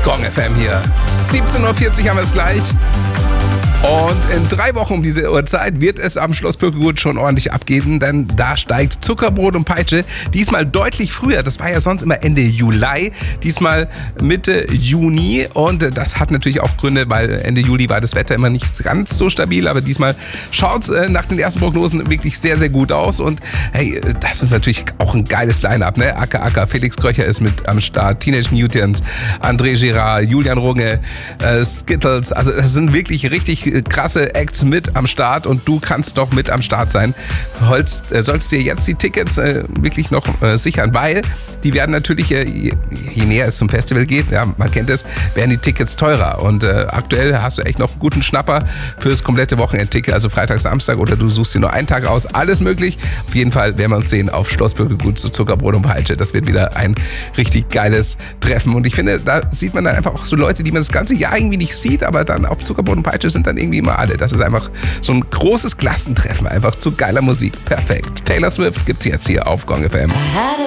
Gong FM hier. 17.40 Uhr haben wir es gleich. Und in 3 Wochen um diese Uhrzeit wird es am Schloss Pökelgut schon ordentlich abgehen, denn da steigt Zuckerbrot und Peitsche diesmal deutlich früher. Das war ja sonst immer Ende Juli, diesmal Mitte Juni. Und das hat natürlich auch Gründe, weil Ende Juli war das Wetter immer nicht ganz so stabil. Aber diesmal schaut es nach den ersten Prognosen wirklich sehr, sehr gut aus. Und hey, das ist natürlich auch ein geiles Line-Up, ne? Acker, Felix Kröcher ist mit am Start, Teenage Mutants, André Girard, Julian Runge, Skittles. Also das sind wirklich richtig krasse Acts mit am Start und du kannst noch mit am Start sein. Sollst dir jetzt die Tickets wirklich noch sichern, weil die werden natürlich, je näher es zum Festival geht, ja, man kennt es, werden die Tickets teurer. Und aktuell hast du echt noch einen guten Schnapper fürs komplette Wochenendticket, also Freitag, Samstag oder du suchst dir nur einen Tag aus. Alles möglich. Auf jeden Fall werden wir uns sehen auf Schloss Pökelgut zu Zuckerbrot und Peitsche. Das wird wieder ein richtig geiles Treffen. Und ich finde, da sieht man dann einfach auch so Leute, die man das ganze Jahr irgendwie nicht sieht, aber dann auf Zuckerbrot und Peitsche sind dann irgendwie immer alle. Das ist einfach so ein großes Klassentreffen, einfach zu geiler Musik. Perfekt. Taylor Swift gibt's jetzt hier auf Gong FM.